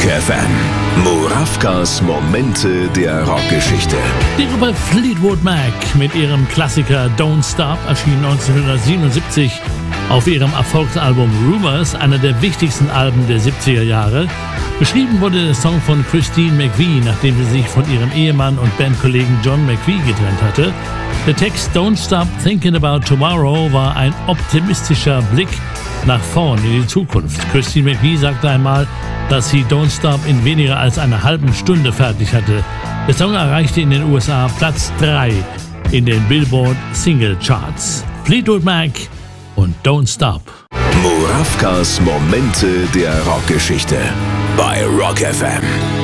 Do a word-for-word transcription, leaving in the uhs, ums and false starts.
F M. Murawkas Momente der Rockgeschichte. Die Gruppe Fleetwood Mac mit ihrem Klassiker Don't Stop erschien neunzehnhundertsiebenundsiebzig auf ihrem Erfolgsalbum Rumors, einer der wichtigsten Alben der siebziger Jahre. Geschrieben wurde der Song von Christine McVie, nachdem sie sich von ihrem Ehemann und Bandkollegen John McVie getrennt hatte. Der Text Don't Stop Thinking About Tomorrow war ein optimistischer Blick nach vorn in die Zukunft. Christine McVie sagte einmal, dass sie Don't Stop in weniger als einer halben Stunde fertig hatte. Der Song erreichte in den U S A Platz drei in den Billboard Single Charts. Fleetwood Mac und Don't Stop. Murawkas Momente der Rockgeschichte bei Rock F M.